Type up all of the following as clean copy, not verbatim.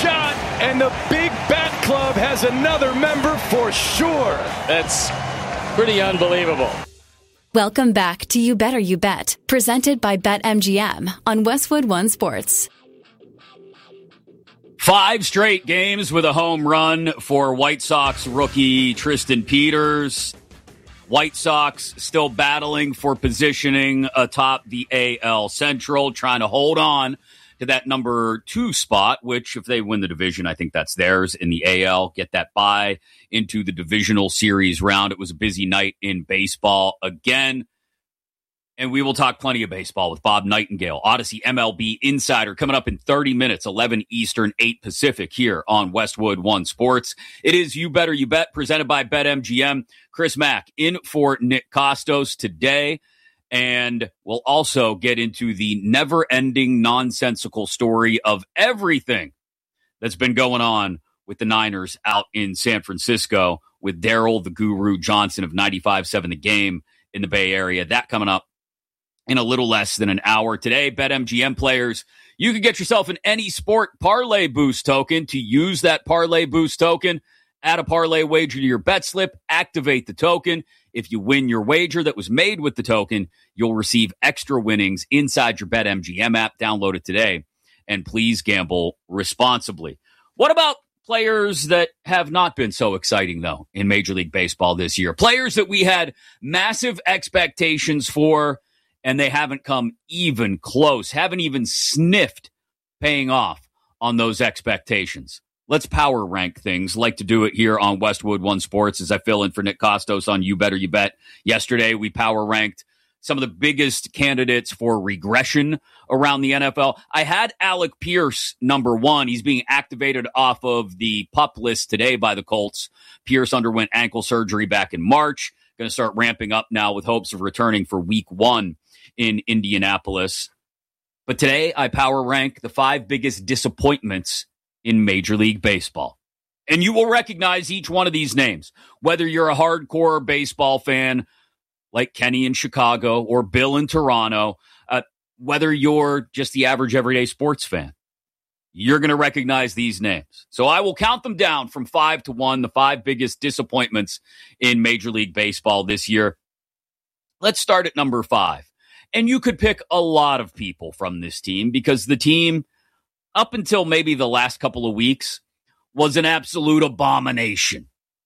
shot, and the Big Bat Club has another member for sure. That's pretty unbelievable. Welcome back to You Better You Bet, presented by BetMGM on Westwood One Sports. 5 straight games with a home run for White Sox rookie Tristan Peters. White Sox still battling for positioning atop the AL Central, trying to hold on to that number 2 spot, which if they win the division, I think that's theirs in the AL, get that bye into the divisional series round. It was a busy night in baseball again. And we will talk plenty of baseball with Bob Nightingale, Odyssey MLB Insider, coming up in 30 minutes, 11 Eastern, 8 Pacific, here on Westwood One Sports. It is You Better You Bet, presented by BetMGM. Chris Mack in for Nick Costos today. And we'll also get into the never-ending nonsensical story of everything that's been going on with the Niners out in San Francisco with Daryl the Guru Johnson of 95.7 The Game in the Bay Area. That coming up in a little less than an hour. Today, BetMGM players, you can get yourself an Any Sport Parlay Boost token. To use that Parlay Boost token, add a parlay wager to your bet slip, activate the token. If you win your wager that was made with the token, you'll receive extra winnings inside your BetMGM app. Download it today, and please gamble responsibly. What about players that have not been so exciting, though, in Major League Baseball this year? Players that we had massive expectations for, and they haven't come even close, haven't even sniffed paying off on those expectations. Let's power rank things. Like to do it here on Westwood One Sports as I fill in for Nick Costos on You Better You Bet. Yesterday, we power ranked some of the biggest candidates for regression around the NFL. I had Alec Pierce number 1. He's being activated off of the PUP list today by the Colts. Pierce underwent ankle surgery back in March. Going to start ramping up now with hopes of returning for week 1 in Indianapolis. But today, I power rank the 5 biggest disappointments in Major League Baseball. And you will recognize each one of these names, whether you're a hardcore baseball fan like Kenny in Chicago or Bill in Toronto, whether you're just the average everyday sports fan. You're going to recognize these names. So I will count them down from 5 to 1, the 5 biggest disappointments in Major League Baseball this year. Let's start at number 5. And you could pick a lot of people from this team because the team, up until maybe the last couple of weeks, was an absolute abomination.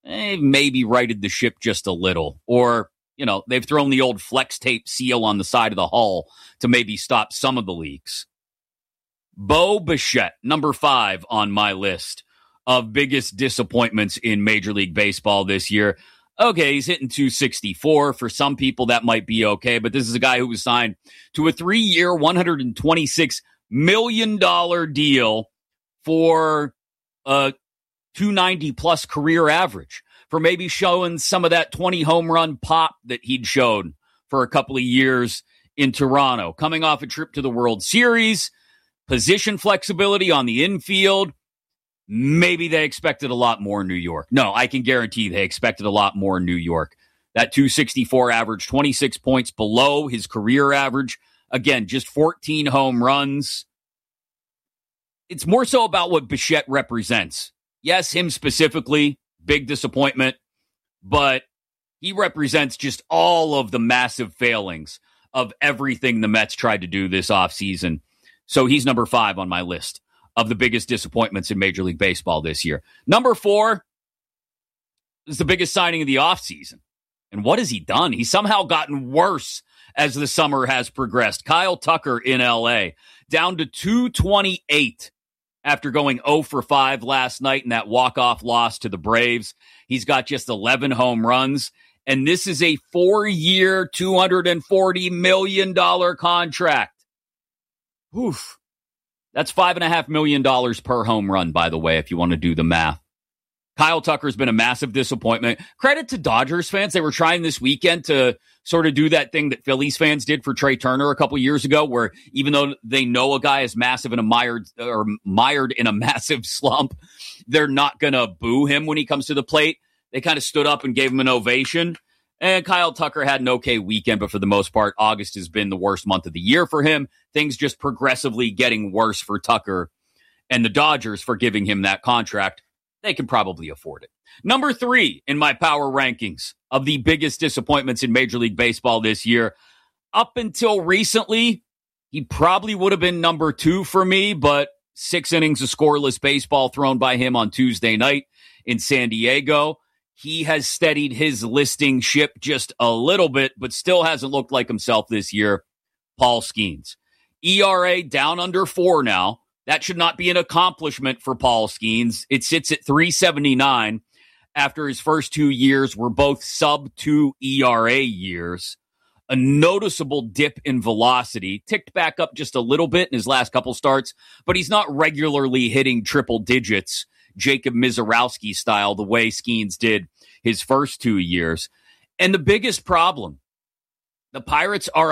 Maybe righted the ship just a little. Or, they've thrown the old flex tape seal on the side of the hull to maybe stop some of the leaks. Bo Bichette, number 5 on my list of biggest disappointments in Major League Baseball this year. Okay, he's hitting 264. For some people, that might be okay, but this is a guy who was signed to a 3-year, $126 million deal for a 290-plus career average, for maybe showing some of that 20 home run pop that he'd showed for a couple of years in Toronto. Coming off a trip to the World Series, position flexibility on the infield. Maybe they expected a lot more in New York. No, I can guarantee they expected a lot more in New York. That 264 average, 26 points below his career average. Again, just 14 home runs. It's more so about what Bichette represents. Yes, him specifically, big disappointment, but he represents just all of the massive failings of everything the Mets tried to do this offseason. So he's number 5 on my list of the biggest disappointments in Major League Baseball this year. Number 4 is the biggest signing of the offseason. And what has he done? He's somehow gotten worse as the summer has progressed. Kyle Tucker in L.A., down to 228 after going 0 for 5 last night in that walk-off loss to the Braves. He's got just 11 home runs. And this is a 4-year, $240 million contract. Oof. That's $5.5 million per home run, by the way, if you want to do the math. Kyle Tucker's been a massive disappointment. Credit to Dodgers fans. They were trying this weekend to sort of do that thing that Phillies fans did for Trey Turner a couple years ago, where even though they know a guy is massive and mired in a massive slump, they're not going to boo him when he comes to the plate. They kind of stood up and gave him an ovation. And Kyle Tucker had an okay weekend, but for the most part, August has been the worst month of the year for him. Things just progressively getting worse for Tucker And the Dodgers, for giving him that contract, they can probably afford it. Number 3 in my power rankings of the biggest disappointments in Major League Baseball this year. Up until recently, he probably would have been number 2 for me, but 6 innings of scoreless baseball thrown by him on Tuesday night in San Diego. He has steadied his listing ship just a little bit, but still hasn't looked like himself this year. Paul Skeens. ERA down under 4 now. That should not be an accomplishment for Paul Skeens. It sits at 3.79 after his first 2 years were both sub-2 ERA years. A noticeable dip in velocity, ticked back up just a little bit in his last couple starts, but he's not regularly hitting triple digits, Jacob Mizorowski style, the way Skeens did his first 2 years. And the biggest problem, the Pirates are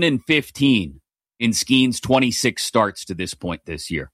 11-15 in Skeens' 26 starts to this point this year.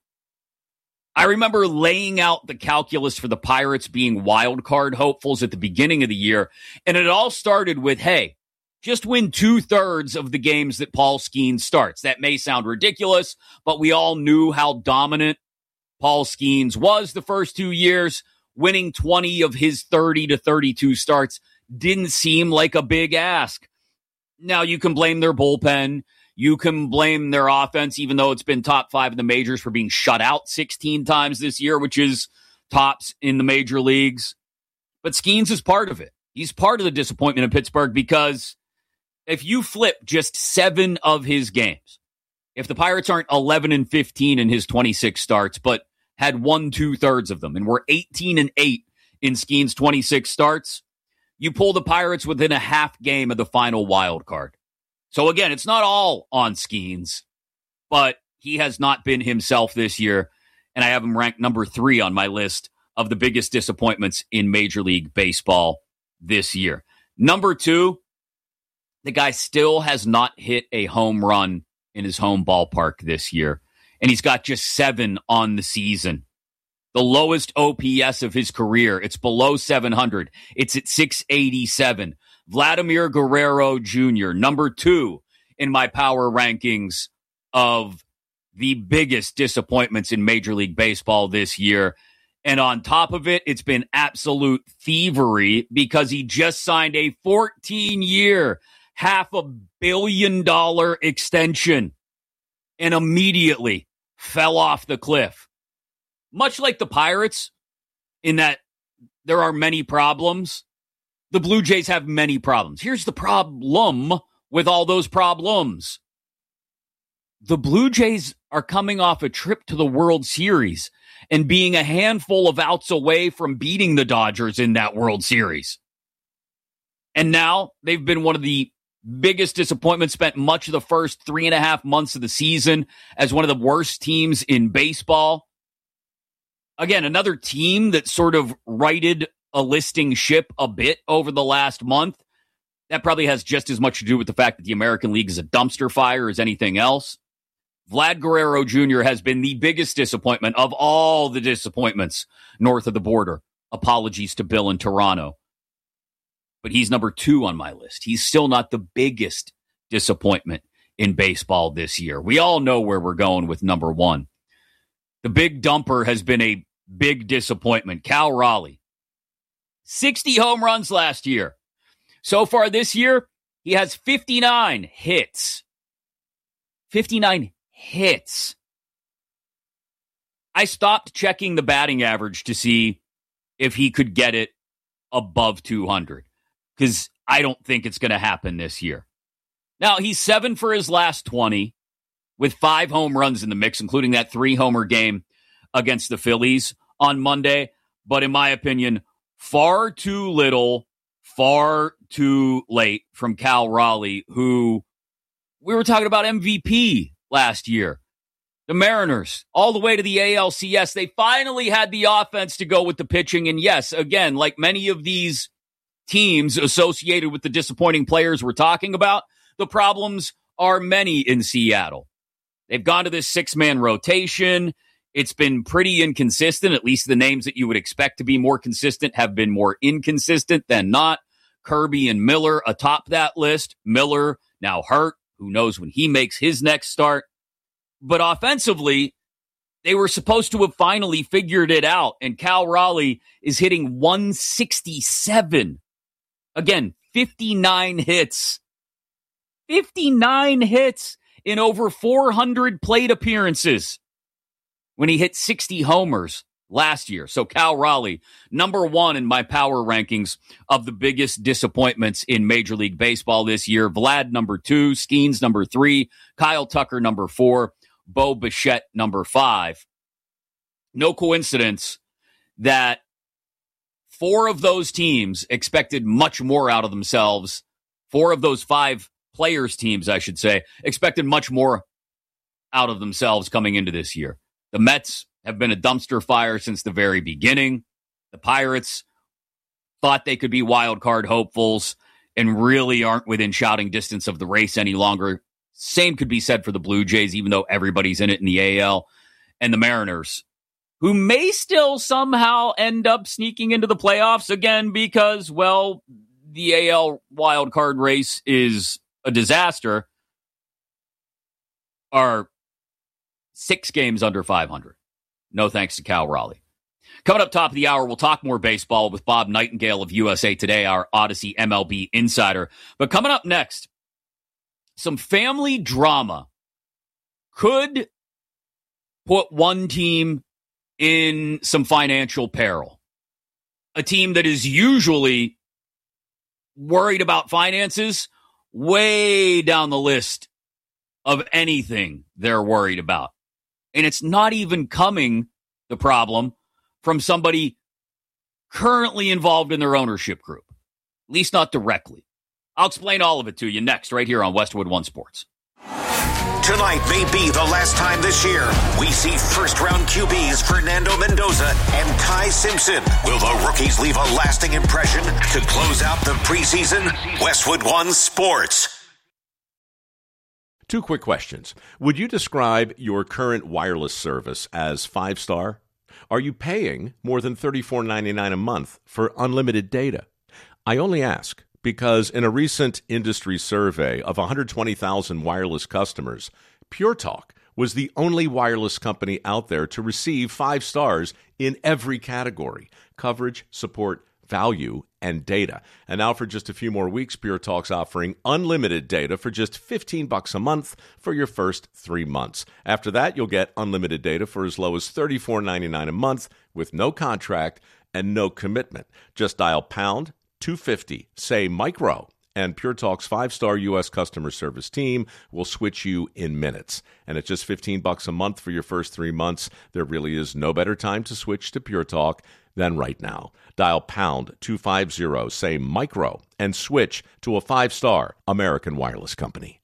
I remember laying out the calculus for the Pirates being wild card hopefuls at the beginning of the year, and it all started with, hey, just win 2/3 of the games that Paul Skeens starts. That may sound ridiculous, but we all knew how dominant Paul Skeens was the first 2 years. Winning 20 of his 30 to 32 starts didn't seem like a big ask. Now, you can blame their bullpen. You can blame their offense, even though it's been top 5 in the majors, for being shut out 16 times this year, which is tops in the major leagues. But Skeens is part of it. He's part of the disappointment in Pittsburgh because if you flip just 7 of his games, if the Pirates aren't 11-15 in his 26 starts, but had won 2/3 of them and were 18-8 in Skeens' 26 starts, you pull the Pirates within a half game of the final wild card. So again, it's not all on Skeens, but he has not been himself this year, and I have him ranked number 3 on my list of the biggest disappointments in Major League Baseball this year. Number 2, the guy still has not hit a home run in his home ballpark this year, and he's got just 7 on the season. The lowest OPS of his career. It's below 700. It's at 687. Vladimir Guerrero Jr., number 2 in my power rankings of the biggest disappointments in Major League Baseball this year. And on top of it, it's been absolute thievery because he just signed a 14-year, $500 million extension and immediately fell off the cliff. Much like the Pirates, in that there are many problems, the Blue Jays have many problems. Here's the problem with all those problems. The Blue Jays are coming off a trip to the World Series and being a handful of outs away from beating the Dodgers in that World Series. And now they've been one of the biggest disappointments, spent much of the first 3.5 months of the season as one of the worst teams in baseball. Again, another team that sort of righted a listing ship a bit over the last month. That probably has just as much to do with the fact that the American League is a dumpster fire as anything else. Vlad Guerrero Jr. has been the biggest disappointment of all the disappointments north of the border. Apologies to Bill in Toronto. But he's number 2 on my list. He's still not the biggest disappointment in baseball this year. We all know where we're going with number 1. The big dumper has been a big disappointment. Cal Raleigh. 60 home runs last year. So far this year, he has 59 hits. 59 hits. I stopped checking the batting average to see if he could get it above 200, because I don't think it's going to happen this year. Now, he's 7 for his last 20 with 5 home runs in the mix, including that 3-homer game against the Phillies on Monday. But in my opinion, far too little, far too late from Cal Raleigh, who we were talking about MVP last year. The Mariners, all the way to the ALCS, they finally had the offense to go with the pitching. And yes, again, like many of these teams associated with the disappointing players we're talking about, the problems are many in Seattle. They've gone to this 6-man rotation. It's been pretty inconsistent. At least the names that you would expect to be more consistent have been more inconsistent than not. Kirby and Miller atop that list. Miller now hurt. Who knows when he makes his next start? But offensively, They were supposed to have finally figured it out, and Cal Raleigh is hitting 167. Again, 59 hits. 59 hits in over 400 plate appearances when he hit 60 homers last year. So Cal Raleigh, number one in my power rankings of the biggest disappointments in Major League Baseball this year. Vlad, number 2. Skeens, number 3. Kyle Tucker, number 4. Bo Bichette, number 5. No coincidence that 4 of those teams expected much more out of themselves. 4 of those 5 players' teams, I should say, expected much more out of themselves coming into this year. The Mets have been a dumpster fire since the very beginning. The Pirates thought they could be wild card hopefuls and really aren't within shouting distance of the race any longer. Same could be said for the Blue Jays, even though everybody's in it in the AL. And the Mariners, who may still somehow end up sneaking into the playoffs again because, well, the AL wild card race is a disaster, are 6 games under 500. No thanks to Cal Raleigh. Coming up top of the hour, we'll talk more baseball with Bob Nightingale of USA Today, our Odyssey MLB insider. But coming up next, some family drama could put one team in some financial peril. A team that is usually worried about finances way down the list of anything they're worried about. And it's not even coming, the problem, from somebody currently involved in their ownership group. At least not directly. I'll explain all of it to you next, right here on Westwood One Sports. Tonight may be the last time this year we see first-round QBs Fernando Mendoza and Ty Simpson. Will the rookies leave a lasting impression to close out the preseason? Westwood One Sports. 2 quick questions. Would you describe your current wireless service as 5-star? Are you paying more than $34.99 a month for unlimited data? I only ask because in a recent industry survey of 120,000 wireless customers, Pure Talk was the only wireless company out there to receive 5 stars in every category: coverage, support, value, and data. And now for just a few more weeks, Pure Talk's offering unlimited data for just $15 a month for your first 3 months. After that, you'll get unlimited data for as low as $34.99 a month with no contract and no commitment. Just dial pound 250, say micro, and Pure Talk's 5-star U.S. customer service team will switch you in minutes. And at just $15 a month for your first 3 months, there really is no better time to switch to Pure Talk than right now. Dial pound 250, say micro, and switch to a 5-star American wireless company.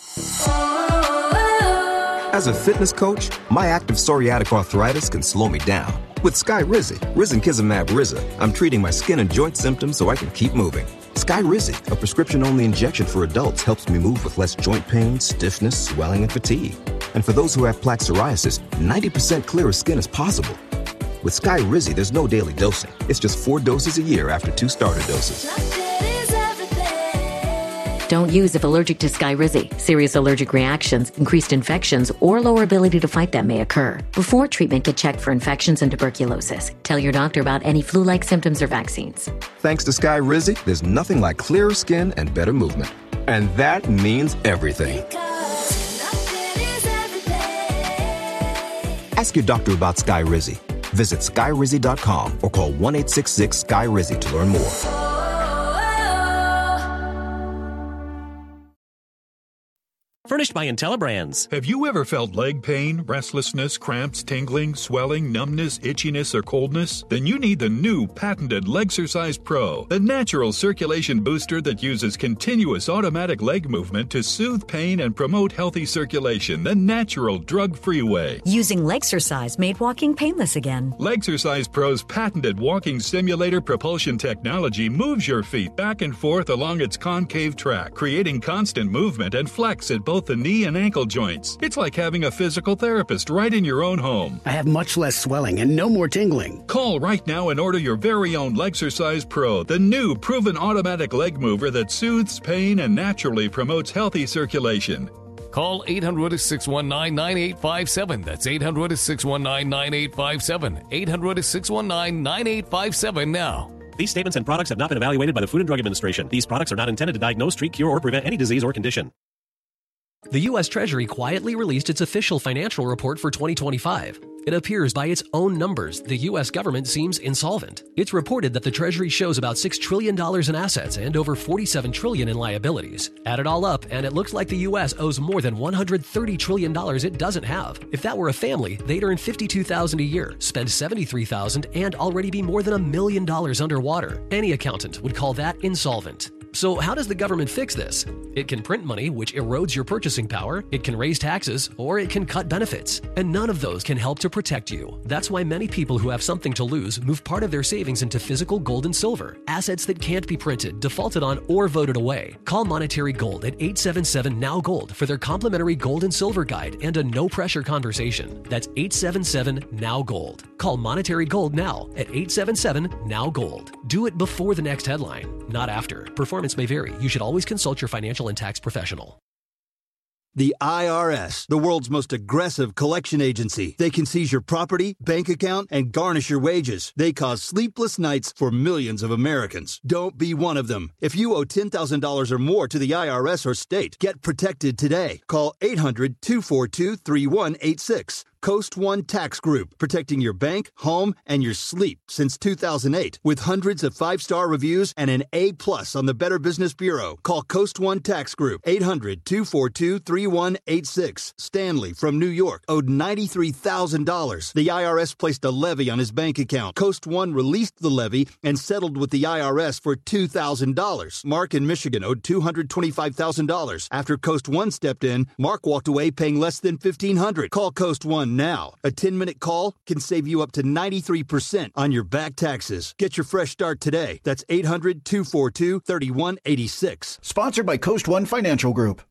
As a fitness coach, my active psoriatic arthritis can slow me down. With Skyrizi, risankizumab Riza, I'm treating my skin and joint symptoms so I can keep moving. Skyrizi, a prescription-only injection for adults, helps me move with less joint pain, stiffness, swelling, and fatigue. And for those who have plaque psoriasis, 90% clearer skin is possible. With Skyrizi, there's no daily dosing. It's just 4 doses a year after 2 starter doses. Don't use if allergic to Skyrizi. Serious allergic reactions, increased infections, or lower ability to fight them may occur. Before treatment, get checked for infections and tuberculosis. Tell your doctor about any flu-like symptoms or vaccines. Thanks to Skyrizi, there's nothing like clearer skin and better movement. And that means everything. Ask your doctor about Skyrizi. Visit Skyrizi.com or call 1-866-SKY-RIZI to learn more. Furnished by IntelliBrands. Have you ever felt leg pain, restlessness, cramps, tingling, swelling, numbness, itchiness, or coldness? Then you need the new patented Legsercise Pro, the natural circulation booster that uses continuous automatic leg movement to soothe pain and promote healthy circulation the natural, drug-free way. Using Legsercise made walking painless again. Legsercise Pro's patented walking simulator propulsion technology moves your feet back and forth along its concave track, creating constant movement and flex at both the knee and ankle joints. It's like having a physical therapist right in your own home. I have much less swelling and no more tingling. Call right now and order your very own Legsercise Pro, the new proven automatic leg mover that soothes pain and naturally promotes healthy circulation. Call 800-619-9857. That's 800-619-9857. 800-619-9857 now. These statements and products have not been evaluated by the Food and Drug Administration. These products are not intended to diagnose, treat, cure, or prevent any disease or condition. The U.S. Treasury quietly released its official financial report for 2025. It appears by its own numbers, the U.S. government seems insolvent. It's reported that the Treasury shows about $6 trillion in assets and over $47 trillion in liabilities. Add it all up, and it looks like the U.S. owes more than $130 trillion it doesn't have. If that were a family, they'd earn $52,000 a year, spend $73,000, and already be more than $1 million underwater. Any accountant would call that insolvent. So how does the government fix this? It can print money, which erodes your purchasing power, it can raise taxes, or it can cut benefits. And none of those can help to protect you. That's why many people who have something to lose move part of their savings into physical gold and silver, assets that can't be printed, defaulted on, or voted away. Call Monetary Gold at 877-NOW-GOLD for their complimentary gold and silver guide and a no-pressure conversation. That's 877-NOW-GOLD. Call Monetary Gold now at 877-NOW-GOLD. Do it before the next headline, not after. Performance may vary. You should always consult your financial and tax professional. The IRS, the world's most aggressive collection agency. They can seize your property, bank account, and garnish your wages. They cause sleepless nights for millions of Americans. Don't be one of them. If you owe $10,000 or more to the IRS or state, get protected today. Call 800-242-3186. Coast One Tax Group, protecting your bank, home, and your sleep since 2008. With hundreds of 5-star reviews and an A+ on the Better Business Bureau. Call Coast One Tax Group, 800-242-3186. Stanley from New York owed $93,000. The IRS placed a levy on his bank account. Coast One released the levy and settled with the IRS for $2,000. Mark in Michigan owed $225,000. After Coast One stepped in, Mark walked away paying less than $1,500. Call Coast One now. A 10-minute call can save you up to 93% on your back taxes. Get your fresh start today. That's 800-242-3186. Sponsored by Coast One Financial Group.